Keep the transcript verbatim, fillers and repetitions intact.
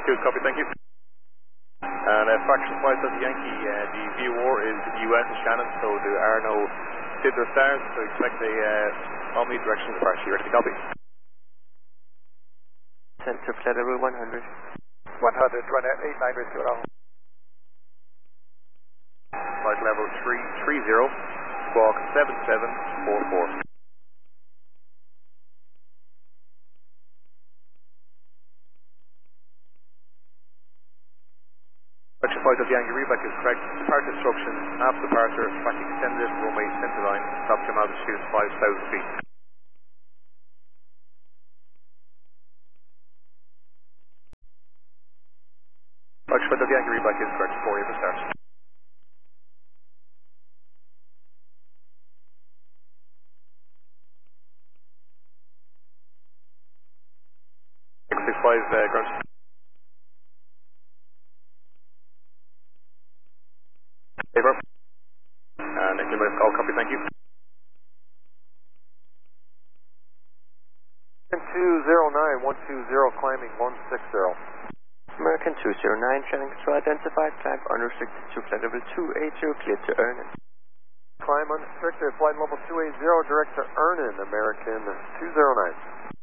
Good copy, thank you. And uh, fraction flight of the Yankee, uh, the V O R is U S Shannon, so there are no SIDS or stars, so expect a uh, omnidirectional departure. Ready to copy? Center flight level one hundred. one hundred, run at eight nine zero. Flight level three three zero, squawk seven seven four four. Fraction flight of the Yankee, readback is correct. Departure instructions, after departure, track extended, runway center line, stop jam altitude five thousand feet. Fraction flight of the Yankee, readback is correct, four eight for start. six six five, uh, ground. Paper. And engine minutes call, copy, thank you. two zero nine, one two zero, climbing one six zero. American two zero nine, training control identified, climb unrestricted to flight level two eight zero, cleared to Ernin. Climb unrestricted, flight level two eight zero, direct to Ernin, American two zero nine.